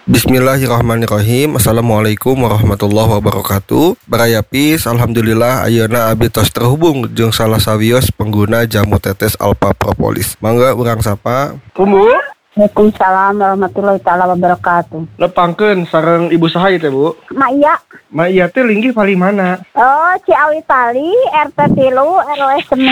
Bismillahirrahmanirrahim. Assalamualaikum warahmatullahi wabarakatuh. Barayapis, alhamdulillah ayeuna abdi tos terhubung jeung salah sawios pengguna jamu tetes Alpha Propolis. Mangga urang sapa. Bu. Waalaikumsalam warahmatullahi taala wabarakatuh. Lepangkeun sareng ibu saha teh, Bu? Ma iya teh linggih pali mana? Oh, Ciawi Tali, RT 3, RW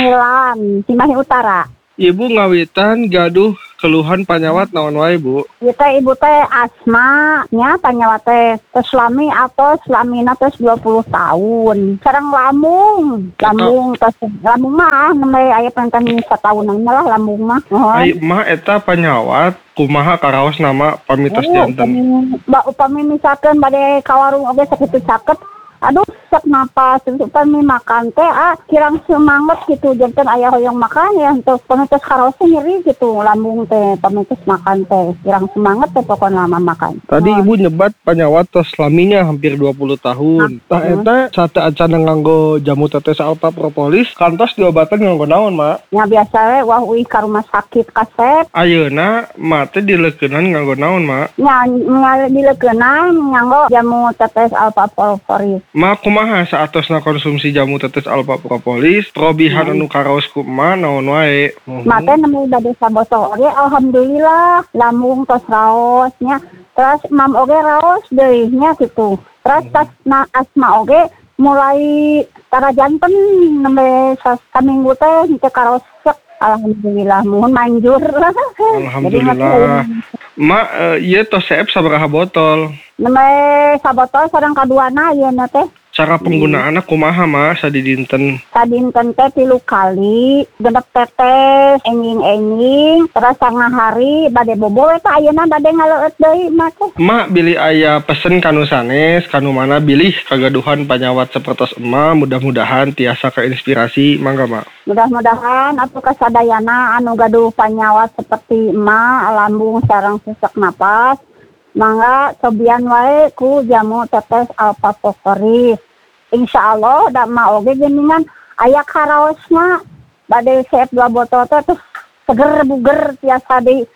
9, Cimahi Utara. Ibu ngawitan gaduh keluhan panyawat naon wae, Bu? Ieu teh ibu teh asma nya panyawat teh selami atau selamina teh 20 tahun. Sareng lambung teh lambung mah nembe aya pengen satahunan lah lambung mah. Ai mah eta panyawat kumaha karaos nama pamitos janten. Upami misalkan bade ka warung oge sakitu caket. Aduh, sak napas, upami makan teh kirang semangat gitu, janten aya hoyong makan ya, untuk pamitos karosnya nyeri gitu, lambung teh, pamitos makan teh, kirang semangat teh pokoknya lama makan. Tadi ibu nyebat panyawat tos laminya hampir 20 tahun. Tah eta sate acan nganggo jamu tetes Alpha Propolis, kantos diobatan nganggo naon, Mak? Ya biasa we, wah uih ka rumah sakit kasep. Ayeuna mah teh dileukeunnan nganggo naon, Mak? Ya, dileukeunnan nganggo jamu tetes Alpha Propolis. Ma kumaha saatosna konsumsi jamu tetes Alpha Propolis, probihan anu karaos kumaha naon wae. Mate nemu bade sabotol oge alhamdulillah lambung tos raosnya. Terus mam oge raos deui nya gitu. Terus tas asma oge mulai tara janten nembe saminggu teh henteu karaos alhamdulillah mohon manjur. Alhamdulillah. Ma ieu tos seep sabaraha botol? Nembe sabotol sareng kaduana ieu na teh. Cara penggunaanna kumaha, Ma, sadidinten? Sadinten teh 3 kali, genep tetes, enging-enging, terus sanga hari bade bobo eta ayeuna bade ngaleueut deui mah teh. Ma, bilih aya pesen kanu sanes, kanu mana bilih kagaduhan panyawat sapertos emma, mudah-mudahan tiasa keinspirasi, mangga, Ma. Mudah-mudahan atuh kasadayana anu gaduh panyawat seperti emma, lambung sareng sesak napas, mangga cobian wae ku jamu tetes Alpha Propolis. Insyaallah da mah oge geuningan aya karaosna bade seep 2 botol teh terus seger buger tiasa di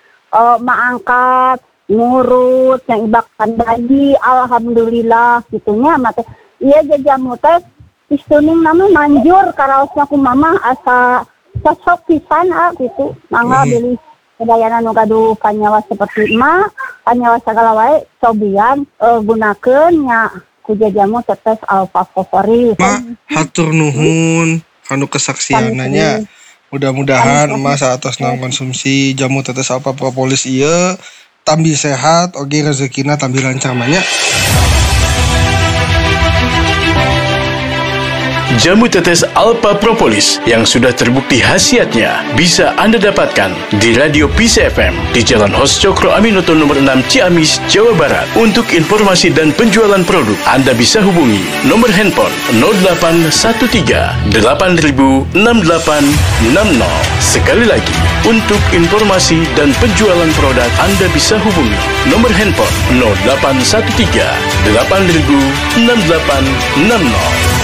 maangkat ngurut yang ibakan bayi alhamdulillah gitunya mah teh ieu jamu teh istuning nama manjur karaosna ku mamah asa cocok pisan gitu mangga beli kedayana nu gaduh panyawat seperti emak panyawat segala wae cobian gunakeun nya ku jamu tetes Alpha Propolis. Ma, hatur nuhun kanu kesaksiananya. Mudah-mudahan emak saatosna konsumsi jamu tetes Alpha Propolis ieu tambi sehat oge rezekina tambi lancar nya. Jamu tetes Alpha Propolis yang sudah terbukti khasiatnya bisa Anda dapatkan di Radio Peace FM di Jalan Hos Cokro Aminoto nomor 6 Ciamis, Jawa Barat. Untuk informasi dan penjualan produk, Anda bisa hubungi nomor handphone 0813 8000 6860. Sekali lagi, untuk informasi dan penjualan produk, Anda bisa hubungi nomor handphone 0813 8000 6860.